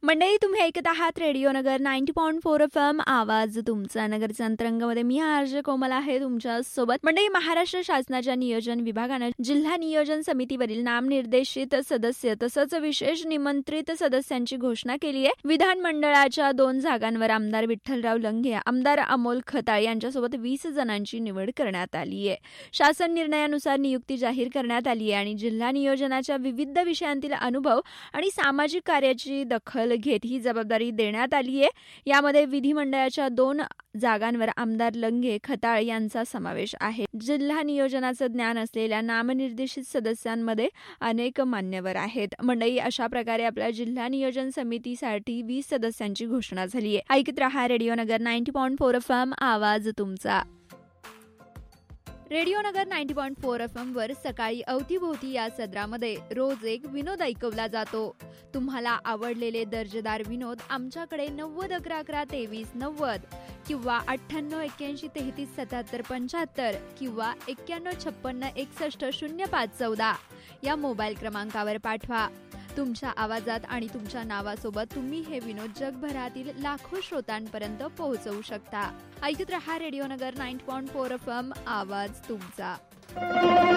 मंडळी, तुम्ही ऐकत आहात रेडिओ नगर 90.4 FM. आवाज तुमचा. नगरच्या अंतरंगामध्ये मी आरजे कोमल आहे तुमच्या सोबत. मंडळी, महाराष्ट्र शासनाच्या नियोजन विभागानं जिल्हा नियोजन समितीवरील नामनिर्देशित सदस्य तसंच विशेष निमंत्रित सदस्यांची घोषणा केली आहे. विधानमंडळाच्या 2 जागांवर आमदार विठ्ठलराव लंघे, आमदार अमोल खताळ यांच्यासोबत 20 जणांची निवड करण्यात आली आहे. शासन निर्णयानुसार नियुक्ती जाहीर करण्यात आली आहे आणि जिल्हा नियोजनाच्या विविध विषयांतील अनुभव आणि सामाजिक कार्याची दखल घेत ही जबाबदारी देण्यात आली आहे. यामध्ये विधिमंडळाच्या 2 जागांवर आमदार लंघे, खताळ यांचा समावेश आहे. जिल्हा नियोजनाचं ज्ञान असलेल्या नामनिर्देशित सदस्यांमध्ये अनेक मान्यवर आहेत. मंडळी, अशा प्रकारे आपल्या जिल्हा नियोजन समितीसाठी 20 सदस्यांची घोषणा झाली आहे. ऐकत रहा रेडिओ नगर 90.4 FM. आवाज तुमचा. रेडिओ नगर 90.4 FM वर सकाळी अवतीभोवती या सदरामध्ये रोज एक विनोद ऐकवला जातो. तुम्हाला आवडलेले दर्जेदार विनोद आमच्याकडे 90 11 11 23 90 किंवा 98 81 33 77 75 किंवा 91 56 61 05 14 या मोबाईल क्रमांकावर पाठवा. तुमच्या आवाजात आणि तुमच्या नावासोबत तुम्ही हे विनोद जगभरातील लाखो श्रोतांपर्यंत पोहोचवू शकता. ऐकत रहा रेडिओ नगर 90.4 FM. आवाज तुमचा.